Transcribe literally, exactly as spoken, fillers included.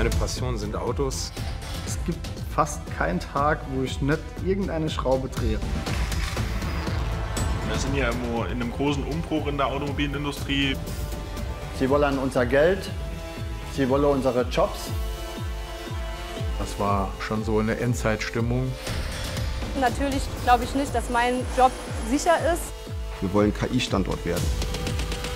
Meine Passion sind Autos. Es gibt fast keinen Tag, wo ich nicht irgendeine Schraube drehe. Wir sind ja in einem großen Umbruch in der Automobilindustrie. Sie wollen unser Geld, sie wollen unsere Jobs. Das war schon so eine Endzeitstimmung. Natürlich glaube ich nicht, dass mein Job sicher ist. Wir wollen K I-Standort werden.